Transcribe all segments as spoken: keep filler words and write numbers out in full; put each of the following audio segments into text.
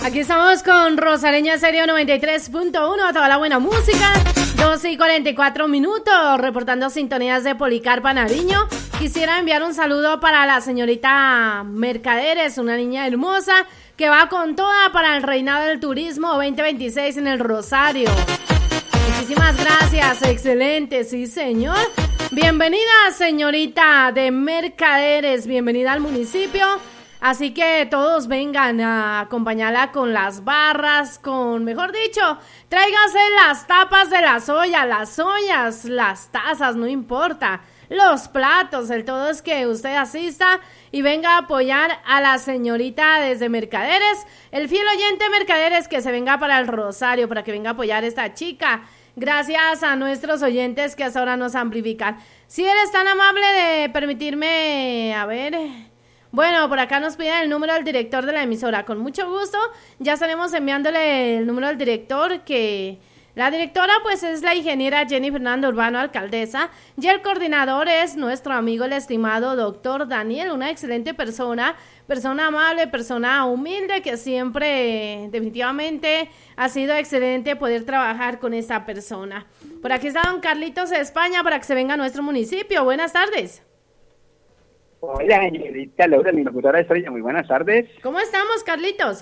Aquí estamos con Rosareña Estéreo noventa y tres punto uno, toda la buena música. doce y cuarenta y cuatro minutos, reportando sintonías de Policarpa Nariño. Quisiera enviar un saludo para la señorita Mercaderes, una niña hermosa que va con toda para el Reinado del Turismo veinte veintiséis en el Rosario. Muchísimas gracias, excelente, sí señor. Bienvenida, señorita de Mercaderes, bienvenida al municipio. Así que todos vengan a acompañarla con las barras, con, mejor dicho, tráigase las tapas de las ollas, las ollas, las tazas, no importa, los platos, el todo es que usted asista y venga a apoyar a la señorita desde Mercaderes, el fiel oyente Mercaderes que se venga para el Rosario, para que venga a apoyar a esta chica. Gracias a nuestros oyentes que hasta ahora nos amplifican. Si eres tan amable de permitirme, a ver... Bueno, por acá nos piden el número del director de la emisora. Con mucho gusto, ya estaremos enviándole el número del director, que la directora pues es la ingeniera Jenny Fernando Urbano, alcaldesa, y el coordinador es nuestro amigo el estimado doctor Daniel, una excelente persona, persona amable, persona humilde, que siempre definitivamente ha sido excelente poder trabajar con esta persona. Por aquí está don Carlitos de España para que se venga a nuestro municipio. Buenas tardes. Hola, señorita Laura, mi locutora estrella, muy buenas tardes. ¿Cómo estamos, Carlitos?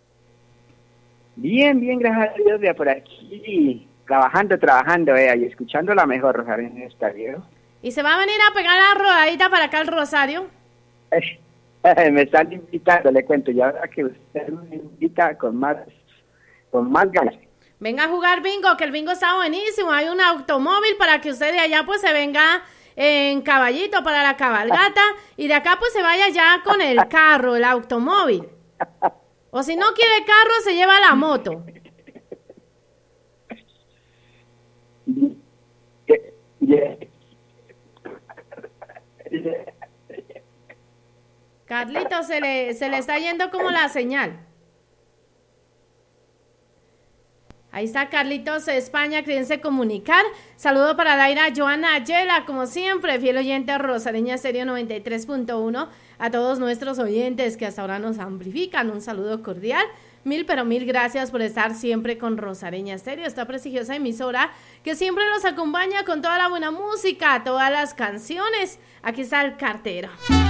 Bien, bien, gracias a Dios, de por aquí, trabajando, trabajando, eh, y escuchando la mejor Rosario Estéreo. ¿Y se va a venir a pegar la rodadita para acá al Rosario? Me están invitando, le cuento, y ahora que usted me invita con más, con más ganas. Venga a jugar bingo, que el bingo está buenísimo, hay un automóvil para que usted de allá pues se venga... en caballito para la cabalgata y de acá pues se vaya ya con el carro, el automóvil. O si no quiere el carro, se lleva la moto. Carlito, se le, se le está yendo como la señal. Ahí está Carlitos de España, queriéndose comunicar. Saludo para Laira Joana Ayela, como siempre, fiel oyente Rosareña Estéreo noventa y tres punto uno. A todos nuestros oyentes que hasta ahora nos amplifican, un saludo cordial. Mil, pero mil gracias por estar siempre con Rosareña Estéreo, esta prestigiosa emisora que siempre los acompaña con toda la buena música, todas las canciones. Aquí está el cartero.